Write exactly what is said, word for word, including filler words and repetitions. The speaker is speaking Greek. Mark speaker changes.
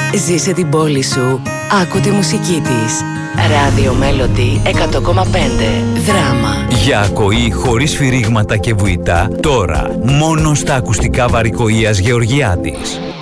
Speaker 1: Ζήσε την πόλη σου. Άκου τη μουσική της. Ράδιο Μέλοντι εκατό κόμμα πέντε. Δράμα.
Speaker 2: Για ακοή χωρίς σφυρίγματα και βουητά, τώρα μόνο στα ακουστικά Βαρικοΐας Γεωργιάδης.